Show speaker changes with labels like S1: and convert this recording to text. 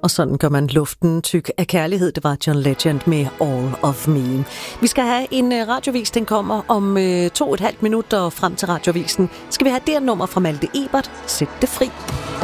S1: Og sådan gør man luften tyk af kærlighed. Det var John Legend med All of Me. Vi skal have en radiovis, den kommer om 2,5 minutter frem til radiovisen. Skal vi have det nummer fra Malte Ebert, Sæt det fri.